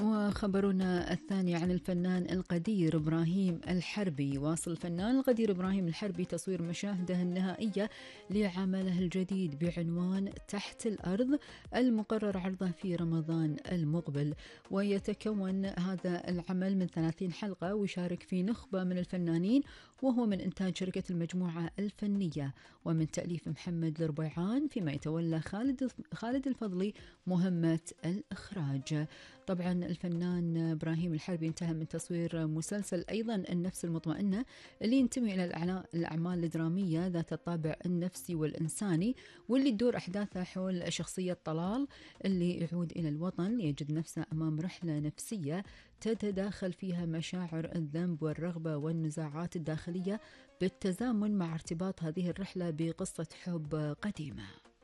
وخبرنا الثاني عن الفنان القدير إبراهيم الحربي. واصل الفنان القدير إبراهيم الحربي تصوير مشاهده النهائية لعمله الجديد بعنوان تحت الأرض، المقرر عرضه في رمضان المقبل. ويتكون هذا العمل من 30 حلقة، ويشارك فيه نخبة من الفنانين، وهو من إنتاج شركة المجموعة الفنية ومن تأليف محمد الربيعان، فيما يتولى خالد الفضلي مهمة الإخراج. طبعا الفنان إبراهيم الحربي انتهى من تصوير مسلسل أيضا النفس المطمئنة، اللي ينتمي إلى الأعمال الدرامية ذات الطابع النفسي والإنساني، واللي تدور أحداثها حول شخصية طلال اللي يعود إلى الوطن يجد نفسه أمام رحلة نفسية تتداخل فيها مشاعر الذنب والرغبة والنزاعات الداخلية، بالتزامن مع ارتباط هذه الرحلة بقصة حب قديمة.